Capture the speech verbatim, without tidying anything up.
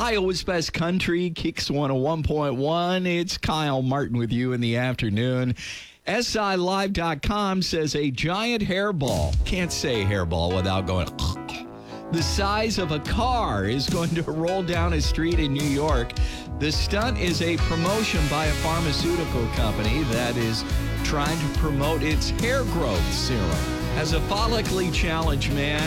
Iowa's Best Country, Kicks one oh one point one. It's Kyle Martin with you in the afternoon. S I Live dot com says a giant hairball, can't say hairball without going, the size of a car is going to roll down a street in New York. The stunt is a promotion by a pharmaceutical company that is trying to promote its hair growth serum. As a follically challenged man